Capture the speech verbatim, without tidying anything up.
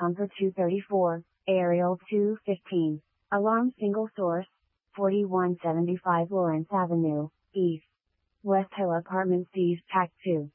Concord two thirty-four, Aerial two fifteen. Alarm single source, forty-one seventy-five Lawrence Avenue, East. West Hill Apartments East Pack two.